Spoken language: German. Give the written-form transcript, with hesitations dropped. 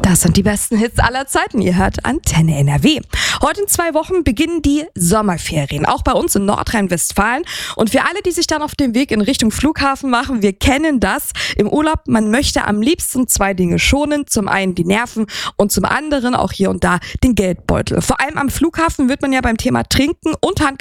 Das sind die besten Hits aller Zeiten. Ihr hört Antenne NRW. Heute in 2 Wochen beginnen die Sommerferien, auch bei uns in Nordrhein-Westfalen. Und für alle, die sich dann auf den Weg in Richtung Flughafen machen, wir kennen das. Im Urlaub, man möchte am liebsten 2 Dinge schonen. Zum einen die Nerven und zum anderen auch hier und da den Geldbeutel. Vor allem am Flughafen wird man ja beim Thema Trinken und